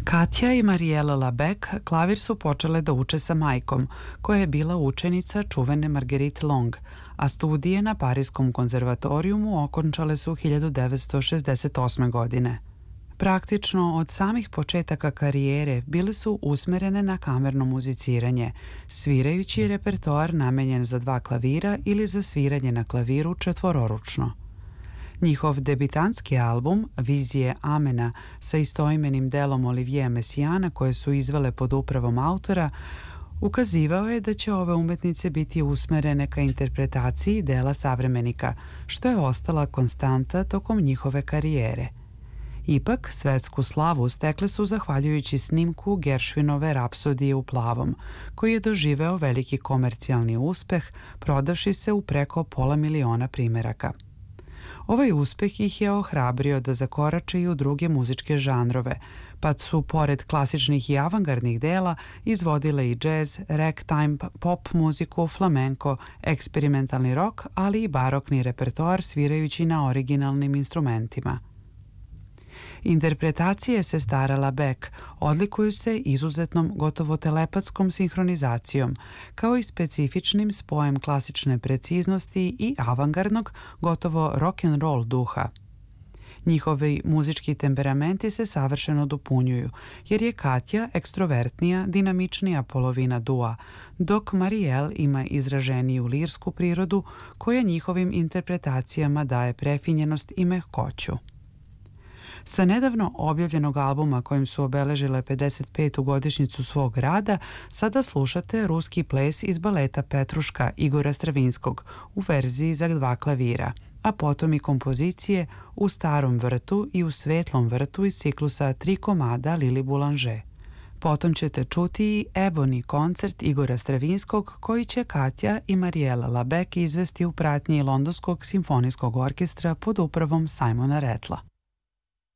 Katja i Marielle Labec klavir su počele da uče sa majkom, koja je bila učenica čuvene Marguerite Long, a studije na Pariskom konzervatorijumu okončale su 1968. godine. Praktično od samih početaka karijere bile su usmerene na kamerno muziciranje, svirajući repertoar namenjen za 2 klavira ili za sviranje na klaviru četvororučno. Njihov debitanski album Vizije Amena sa istoimenim delom Oliviera Messiaena, koje su izvele pod upravom autora, ukazivao je da će ove umetnice biti usmerene ka interpretaciji dela savremenika, što je ostala konstanta tokom njihove karijere. Ipak, svetsku slavu stekle su zahvaljujući snimku Gershwinove Rapsodije u plavom, koji je doživeo veliki komercijalni uspeh, prodavši se u preko 500.000 primeraka. Ovaj uspeh ih je ohrabrio da zakorače i u druge muzičke žanrove, pa su, pored klasičnih i avangardnih dela, izvodile i džez, ragtime, pop muziku, flamenko, eksperimentalni rok, ali i barokni repertoar svirajući na originalnim instrumentima. Interpretacije sestara Labec odlikuju se izuzetnom, gotovo telepatskom sinhronizacijom, kao i specifičnim spojem klasične preciznosti i avangardnog, gotovo rock'n'roll duha. Njihovi muzički temperamenti se savršeno dopunjuju, jer je Katja ekstrovertnija, dinamičnija polovina dua, dok Marielle ima izraženiju lirsku prirodu koja njihovim interpretacijama daje prefinjenost i mehkoću. Sa nedavno objavljenog albuma kojim su obeležile 55. godišnjicu svog rada, sada slušate ruski ples iz baleta Petruška Igora Stravinskog u verziji za 2 klavira, a potom i kompozicije U starom vrtu i U svetlom vrtu iz ciklusa 3 komada Lili Boulanger. Potom ćete čuti i Ebony koncert Igora Stravinskog, koji će Katja i Marielle Labec izvesti u pratnji Londonskog simfonijskog orkestra pod upravom Simona Rattlea.